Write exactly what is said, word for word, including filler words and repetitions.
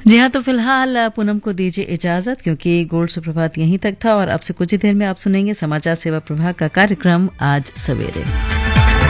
जी हाँ, तो फिलहाल पूनम को दीजिए इजाजत क्योंकि गोल्ड सुप्रभात यहीं तक था और अब से कुछ ही देर में आप सुनेंगे समाचार सेवा प्रभाग का कार्यक्रम आज सवेरे।